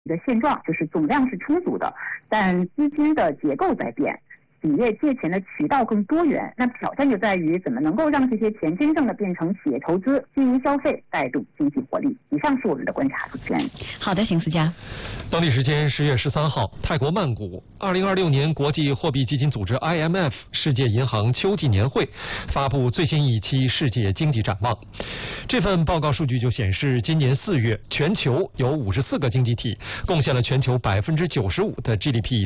的现状，就是总量是充足的，但资金的结构在变。企业借钱的渠道更多元，那挑战就在于怎么能够让这些钱真正的变成企业投资、金融消费，带动经济活力。以上是我们的观察，主持人。 好的，邢思佳。 当地时间10月13号，泰国曼谷，2026年国际货币基金组织 IMF 世界银行秋季年会发布最新一期世界经济展望。这份报告数据就显示，今年4月，全球有54个经济体贡献了全球95%的 GDP。